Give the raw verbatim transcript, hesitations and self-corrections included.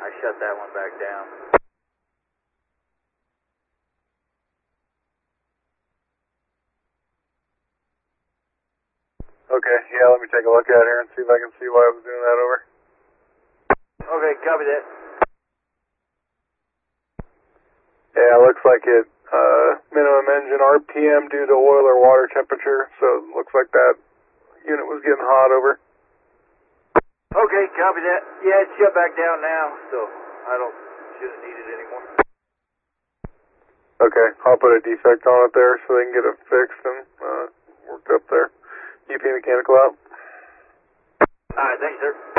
I shut that one back down. Okay, yeah, let me take a look at here and see if I can see why I was doing that over. Okay, copy that. Yeah, it looks like it, uh, minimum engine R P M due to oil or water temperature, so it looks like that unit was getting hot over. Okay, copy that. Yeah, it's shut back down now, so I don't, shouldn't need it anymore. Okay, I'll put a defect on it there so they can get it fixed and, uh, worked up there. U P mechanical out. Alright, thanks, sir.